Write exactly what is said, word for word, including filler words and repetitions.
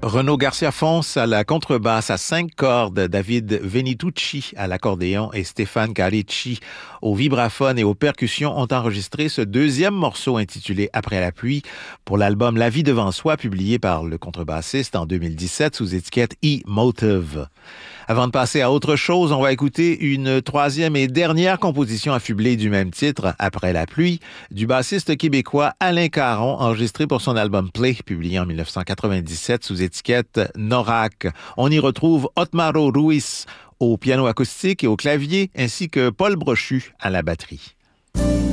Renaud Garcia-Fonce à la contrebasse à cinq cordes, David Venitucci à l'accordéon et Stéphane Caricci au vibraphone et aux percussions ont enregistré ce deuxième morceau intitulé Après la pluie pour l'album La vie devant soi publié par le contrebassiste en deux mille dix-sept sous étiquette E-Motive. Avant de passer à autre chose, on va écouter une troisième et dernière composition affublée du même titre, Après la pluie, du bassiste québécois Alain Caron, enregistré pour son album Play, publié en dix-neuf cent quatre-vingt-dix-sept sous étiquette Norak. On y retrouve Otmaro Ruiz au piano acoustique et au clavier, ainsi que Paul Brochu à la batterie.